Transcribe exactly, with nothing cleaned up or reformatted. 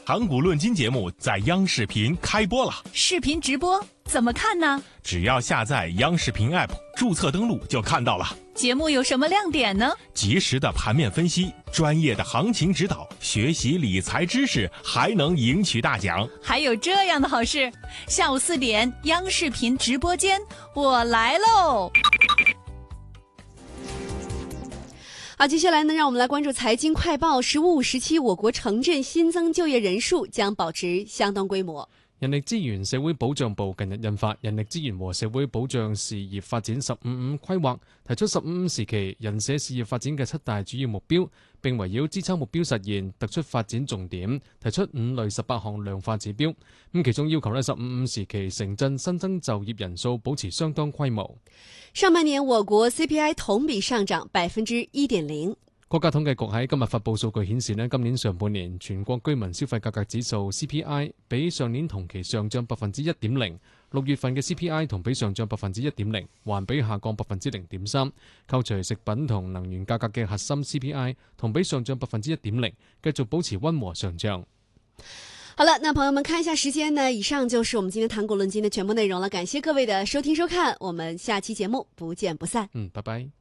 谈股论金节目在央视频开播了， 视频直播怎么看呢？ 只要下载央视频 App， 注册登录就看到了。 节目有什么亮点呢？ 及时的盘面分析，专业的行情指导，学习理财知识，还能赢取大奖。 还有这样的好事，下午四点，央视频直播间，我来喽！好，接下来呢，让我们来关注财经快報。十五五時期，我國城鎮新增就業人數將保持相當規模。 人力資源社會保障部近日印發《人力資源和社會保障事業發展十五五規劃》，提出十五五時期人社事業發展嘅七大主要目標，並圍繞支撐目標實現，突出發展重點，提出五類十八項量化指標。咁其中要求呢，十五五時期城鎮新增就業人數保持相當規模。 上半年我國 C P I 同比上漲百分之一點零。 國家統計局喺今日發布數據顯示呢，今年上半年全國居民消費價格指數 C P I 比上年同期上漲百分之一點零，六月份嘅 C P I 同比上漲百分之一點零，環比下降百分之零點三。扣除食品同能源價格嘅核心 C P I 同比上漲百分之一點零，繼續保持溫和上漲。 好了，那朋友們看一下時間呢，以上就是我們今天談股論金的全部內容了。感謝各位的收聽收看，我們下期節目不見不散。 嗯，拜拜。